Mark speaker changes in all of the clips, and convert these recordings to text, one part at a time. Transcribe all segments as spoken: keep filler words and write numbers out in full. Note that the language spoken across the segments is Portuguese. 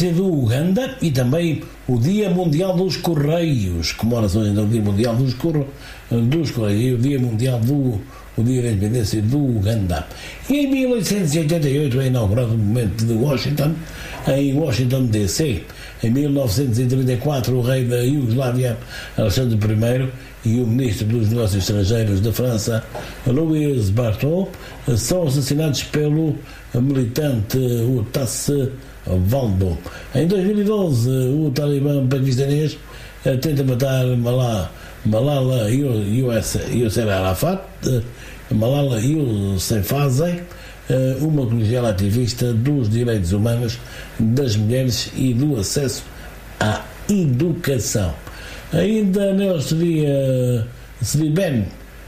Speaker 1: independência do Uganda e também o Dia Mundial dos Correios, comemora-se hoje o Dia Mundial dos, Corre... dos Correios e o Dia Mundial do o Dia da Independência do Uganda. E em mil oitocentos e oitenta e oito é inaugurado o Monumento de Washington, em Washington D C. Em mil novecentos e trinta e quatro, o rei da Iugoslávia, Alexandre I, e o ministro dos Negócios Estrangeiros da França, Louis Barthol, são assassinados pelo militante Utasse Waldo. Em dois mil e doze, o talibã paquistanês tenta matar Malala, Malala Yousafzai Arafat, Malala Yousafzai, uma colegial ativista dos direitos humanos, das mulheres e do acesso à educação. Ainda neste dia, Sri Ben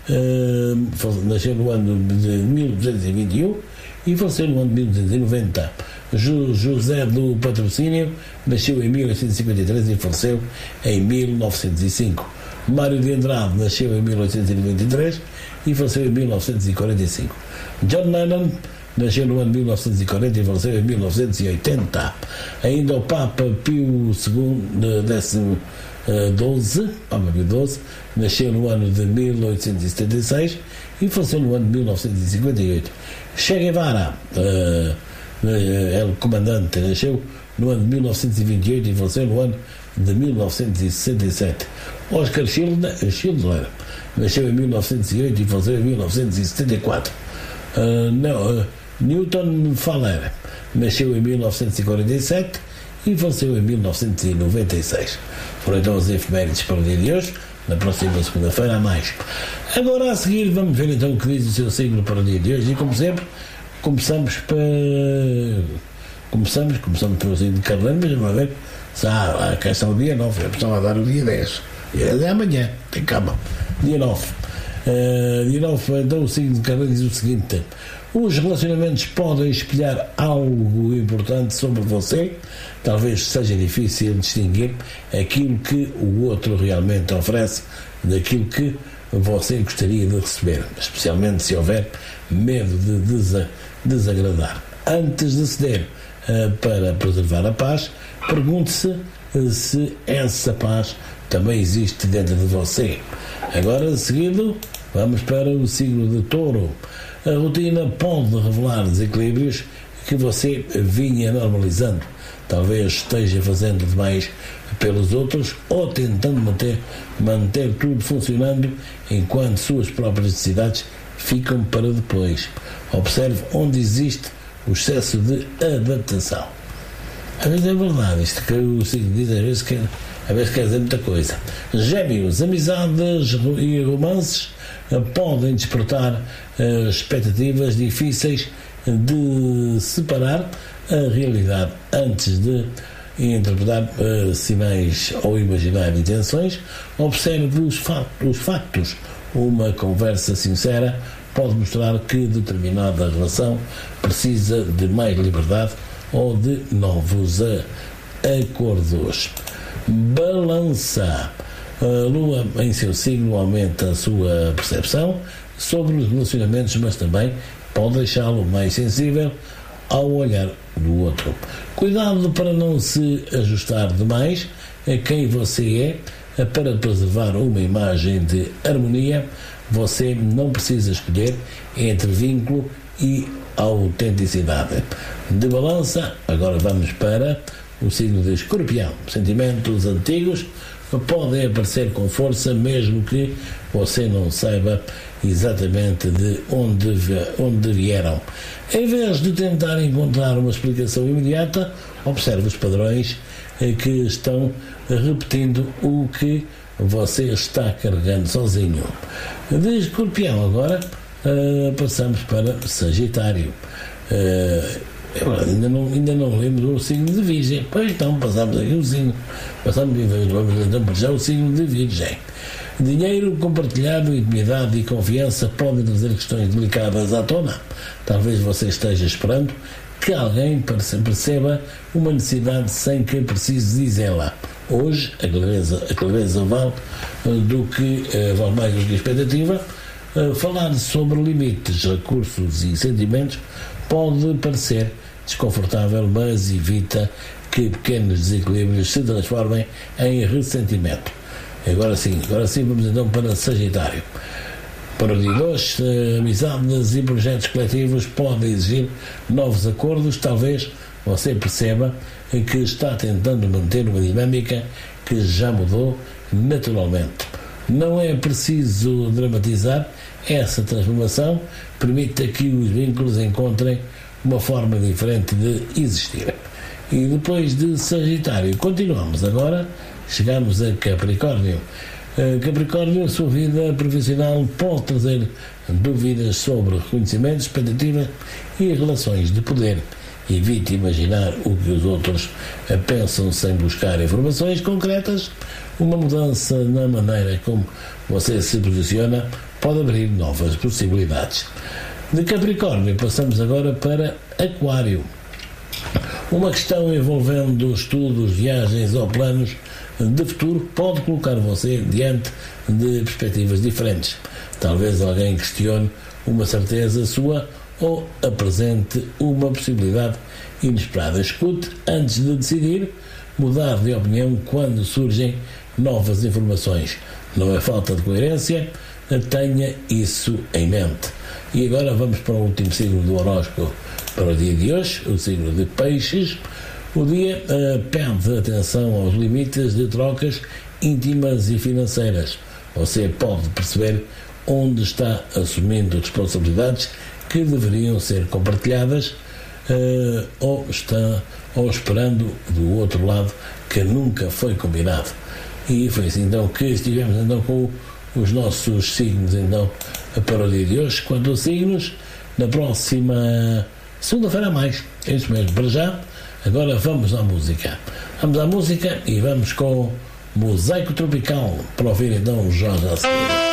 Speaker 1: uh, nasceu no ano de mil duzentos e vinte e um e faleceu no ano de mil duzentos e noventa. José do Patrocínio nasceu em mil oitocentos e cinquenta e três e faleceu em mil novecentos e cinco. Mário de Andrade nasceu em mil oitocentos e noventa e três e faleceu em mil novecentos e quarenta e cinco. John Lennon nasceu no ano de mil novecentos e quarenta e faleceu em mil novecentos e oitenta. Ainda o Papa Pio segundo, décimo doze, Papa Pio doze, nasceu no ano de mil oitocentos e setenta e seis e faleceu no ano de mil novecentos e cinquenta e oito. Che Guevara, uh, uh, o comandante, nasceu no ano de mil novecentos e vinte e oito e faleceu no ano de mil novecentos e sessenta e sete. Oscar Schindler nasceu em mil novecentos e oito e faleceu em mil novecentos e setenta e quatro. Uh, não, uh, Newton Fowler nasceu em mil novecentos e quarenta e sete e faleceu em mil novecentos e noventa e seis. Foram então os efemérides para o dia de hoje. Na próxima segunda-feira há mais. Agora a seguir vamos ver então o que diz o seu signo para o dia de hoje. E como sempre, começamos para... Começamos, começamos pelo signo de Carneiro, mas vamos ver se há a questão do dia nove. Eu precisava dar o dia dez. E é amanhã, tem calma. Dia nove. Uh, dia nove, então o signo de Carneiro diz o seguinte: os relacionamentos podem espelhar algo importante sobre você. Talvez seja difícil distinguir aquilo que o outro realmente oferece daquilo que você gostaria de receber, especialmente se houver medo de desa- desagradar. Antes de ceder uh, para preservar a paz, pergunte-se uh, se essa paz também existe dentro de você. Agora, seguido, vamos para o signo de Touro. A rotina pode revelar desequilíbrios que você vinha normalizando. Talvez esteja fazendo demais pelos outros ou tentando manter, manter tudo funcionando enquanto suas próprias necessidades ficam para depois. Observe onde existe o excesso de adaptação. Às vezes é verdade, isto que o signo diz, às vezes quer, às vezes quer dizer muita coisa. Gêmeos, amizades e romances podem despertar uh, expectativas difíceis de separar a realidade antes de interpretar uh, sinais ou imaginar intenções. Observe os, fa- os factos. Uma conversa sincera pode mostrar que determinada relação precisa de mais liberdade ou de novos uh, acordos. Balança. A Lua em seu signo aumenta a sua percepção sobre os relacionamentos, mas também pode deixá-lo mais sensível ao olhar do outro. Cuidado para não se ajustar demais a quem você é. Para preservar uma imagem de harmonia, você não precisa escolher entre vínculo e autenticidade. De Balança, agora vamos para o signo de Escorpião. Sentimentos antigos podem aparecer com força, mesmo que você não saiba exatamente de onde, onde vieram. Em vez de tentar encontrar uma explicação imediata, observe os padrões que estão repetindo o que você está carregando sozinho. De Escorpião agora uh, passamos para Sagitário. Uh, Eu ainda não, ainda não lembro o signo de Virgem. Pois então, passamos aqui o signo. Passamos então para já o signo de Virgem. Dinheiro compartilhado, intimidade e confiança podem trazer questões delicadas à tona. Talvez você esteja esperando que alguém perceba uma necessidade sem que precise dizê-la. Hoje, a clareza, a clareza vale, do que, vale mais do que a expectativa. Falar sobre limites, recursos e sentimentos pode parecer desconfortável, mas evita que pequenos desequilíbrios se transformem em ressentimento. Agora sim, agora sim vamos então para Sagitário. Para o dia de hoje, amizades e projetos coletivos podem exigir novos acordos. Talvez você perceba que está tentando manter uma dinâmica que já mudou naturalmente. Não é preciso dramatizar essa transformação, permita que os vínculos encontrem uma forma diferente de existir. E depois de Sagitário, continuamos agora, chegamos a Capricórnio. Capricórnio, a sua vida profissional pode trazer dúvidas sobre reconhecimento, expectativa e relações de poder. Evite imaginar o que os outros pensam sem buscar informações concretas. Uma mudança na maneira como você se posiciona pode abrir novas possibilidades. De Capricórnio passamos agora para Aquário. Uma questão envolvendo estudos, viagens ou planos de futuro pode colocar você diante de perspectivas diferentes. Talvez alguém questione uma certeza sua ou apresente uma possibilidade inesperada. Escute antes de decidir, mudar de opinião quando surgem novas informações. Não é falta de coerência, tenha isso em mente. E agora vamos para o último signo do horóscopo para o dia de hoje, o signo de Peixes. O dia uh, pede atenção aos limites de trocas íntimas e financeiras. Você pode perceber onde está assumindo responsabilidades que deveriam ser compartilhadas uh, ou está ou esperando do outro lado que nunca foi combinado. E foi assim então que estivemos então com os nossos signos então para o dia de hoje. Quanto aos signos, na próxima segunda-feira a mais. É isso mesmo, para já. Agora vamos à música. Vamos à música e vamos com Mosaico Tropical para ouvir então Jorge a seguir.